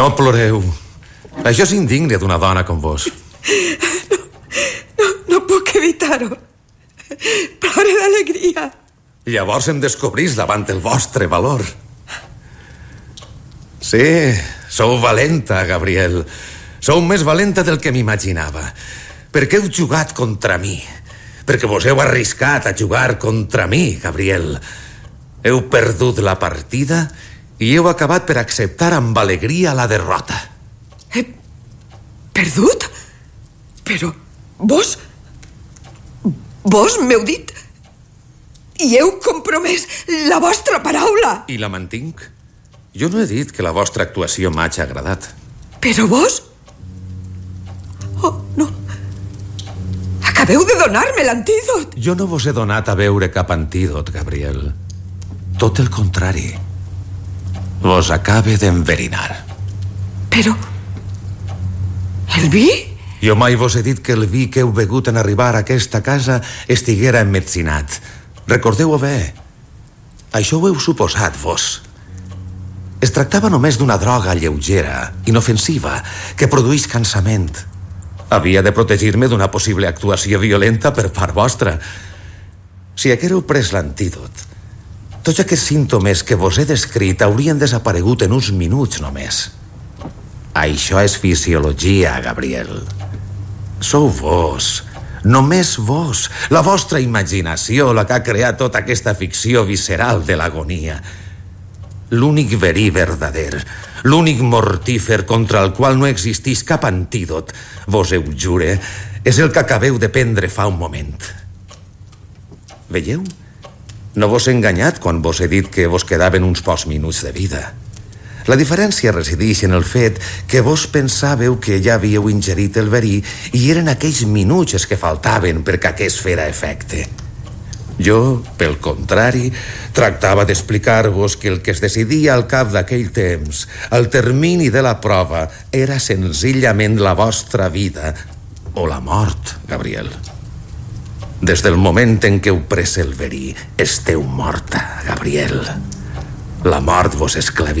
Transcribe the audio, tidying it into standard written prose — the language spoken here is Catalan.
No ploreu. Això és indigne d'una dona com vos. No puc evitar-ho. Plore d'alegria. Llavors em descobrís davant el vostre valor. Sí, sou valenta, Gabriel. Sou més valenta del que m'imaginava. Perquè heu jugat contra mi. Perquè vos heu arriscat a jugar contra mi, Gabriel. Heu perdut la partida i heu acabat per acceptar amb alegria la derrota. He perdut? Però vos m'heu dit i heu compromès la vostra paraula. I la mantinc? Jo no he dit que la vostra actuació m'hagi agradat. Però vos? Oh, no. Acabeu de donar-me l'antídot. Jo no vos he donat a veure cap antídot, Gabriel. Tot el contrari. Vos acabe d'enverinar. Però... el vi? Jo mai vos he dit que el vi que heu begut en arribar a aquesta casa estiguera emmetzinat. Recordeu-ho bé. Això ho heu suposat, vos. Es tractava només d'una droga lleugera, inofensiva, que produeix cansament. Havia de protegir-me d'una possible actuació violenta per part vostra. Si haguéreu pres l'antídot, tots aquests símptomes que vos he descrit haurien desaparegut en uns minuts només. Això és fisiologia, Gabriel. Sou vos, només vos, la vostra imaginació, la que ha creat tota aquesta ficció visceral de l'agonia. L'únic verí verdader, l'únic mortífer contra el qual no existís cap antídot, vos ho jure, és el que acabeu de prendre fa un moment. Veieu? No vos he enganyat quan vos he dit que vos quedaven uns pocs minuts de vida. La diferència resideix en el fet que vos pensàveu que ja havíeu ingerit el verí i eren aquells minuts els que faltaven perquè aquest fera efecte. Jo, pel contrari, tractava d'explicar-vos que el que es decidia al cap d'aquell temps, al termini de la prova, era senzillament la vostra vida o la mort, Gabriel. Des del moment en què heu pres el verí, esteu morta, Gabriel. La mort vos esclavitza.